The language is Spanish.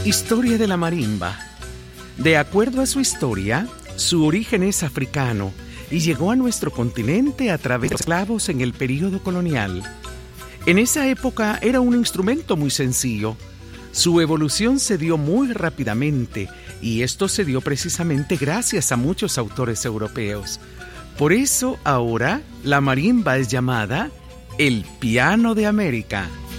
Historia de la marimba. De acuerdo a su historia, su origen es africano y llegó a nuestro continente a través de esclavos en el período colonial. En esa época era un instrumento muy sencillo. Su evolución se dio muy rápidamente y esto se dio precisamente gracias a muchos autores europeos. Por eso ahora la marimba es llamada el piano de América.